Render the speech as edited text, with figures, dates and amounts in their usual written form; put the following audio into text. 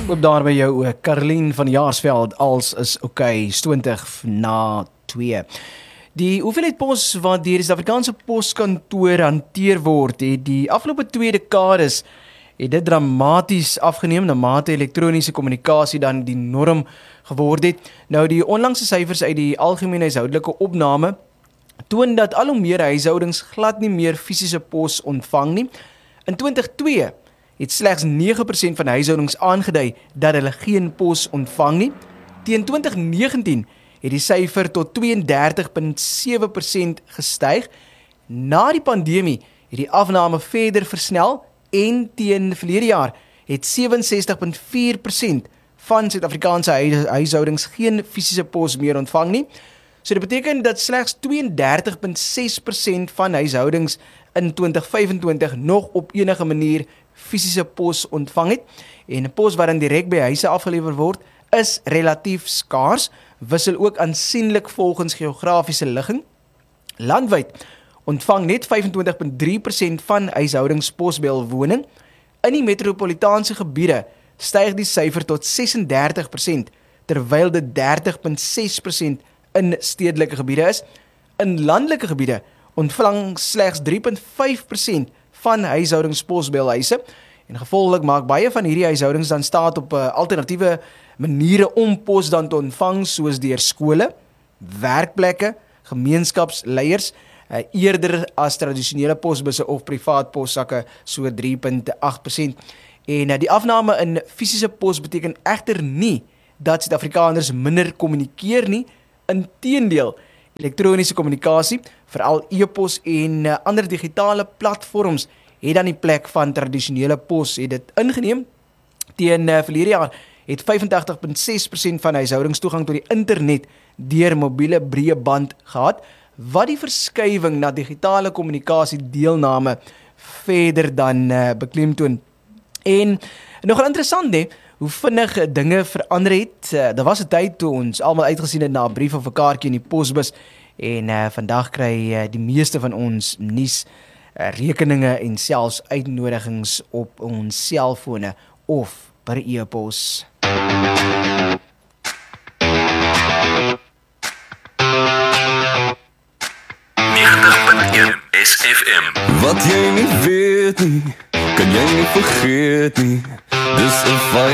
Oop daar by jou ook, Caroline van Jaarsveld, als is oké, 20:02. Die hoeveelheid pos wat deur die Suid-Afrikaanse poskantoor hanteer word, het die afgelope 2 dekades het dit dramaties afgeneem na mate elektroniese kommunikasie dan die norm geword het. Nou die onlangse syfers uit die algemene huishoudelike opname toon dat al hoe meer huishoudings glad nie meer fisiese pos ontvang nie. In 2002 het slegs 9% van huishoudings aangedui dat hulle geen pos ontvang nie. Teen 2019 het die syfer tot 32,7% gestyg. Na die pandemie het die afname verder versnel en teen verlede jaar het 67,4% van Suid-Afrikaanse huishoudings geen fisiese pos meer ontvang nie. So dit beteken dat slegs 32,6% van huishoudings in 2025 nog op enige manier fisiese pos ontvang het. En 'n pos wat dan direk by huise afgelewer word, is relatief skaars, wissel ook aansienlik volgens geografiese ligging. Landwyd ontvang net 25,3% van huishoudings pos by hul woning. In die metropolitaanse gebiede styg die syfer tot 36%, terwyl dit 30,6% in stedelike gebiede is. In landelike gebiede ontvang slegs 3,5% van huishoudings pos by hul huise. En gevolglik maak baie van hierdie huishoudings dan staat op alternatiewe maniere om pos dan te ontvang, soos deur skole, werkplekke, gemeenskapsleiers, eerder as tradisionele posbusse of privaat possakke, so 3,8%. En die afname in fisiese pos beteken egter nie dat Suid-Afrikaners minder kommunikeer nie. Inteendeel, elektroniese kommunikasie, veral e-pos en ander digitale platforms, het dan die plek van tradisionele pos het dit ingeneem. Teen verlede jaar het 85,6% van huishoudings toegang tot die internet deur mobiele breëband gehad, wat die verskywing na digitale kommunikasie deelname verder dan beklemtoon. En nogal interessant hoe vinnig dinge verander het. Daar was 'n tyd toe ons almal uitgesien het na 'n brief of 'n kaartjie in die posbus en vandag kry die meeste van ons nuus, rekeninge en selfs uitnodigings op ons selfone of per e-pos. SFM. Wat jy nie weet nie, kan jy nie vergeet nie. Dis 'n